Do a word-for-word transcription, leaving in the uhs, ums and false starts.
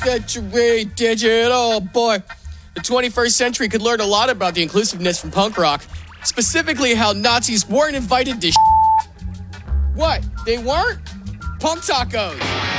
century digital boy. The twenty-first century could learn a lot about the inclusiveness from punk rock, specifically how Nazis weren't invited to. What? They weren't? Punk tacos.